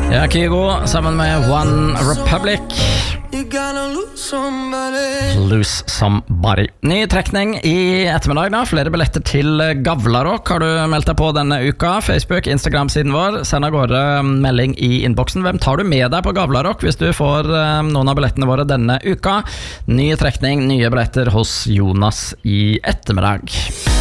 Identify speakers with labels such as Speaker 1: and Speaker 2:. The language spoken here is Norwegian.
Speaker 1: Ja, Kygo sammen med One Republic. Lose Somebody. Ny trekning i ettermiddag da. Flere billetter til Gavlarock har du meldt deg på denne uka. Facebook, Instagram-siden vår. Send av gårde melding i inboxen. Hvem tar du med deg på Gavlarock hvis du får noen av billettene våre denne uka? Ny trekning, nye billetter hos Jonas i ettermiddag.